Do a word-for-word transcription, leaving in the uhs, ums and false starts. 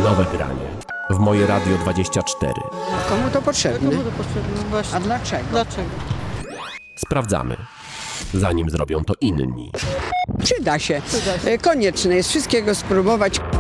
Nowe granie w Moje Radio dwadzieścia cztery. A komu to potrzebne? Komu to potrzebne? Właśnie. A dlaczego? Dlaczego? Sprawdzamy, zanim zrobią to inni. Przyda się. Przyda się. Konieczne jest wszystkiego spróbować.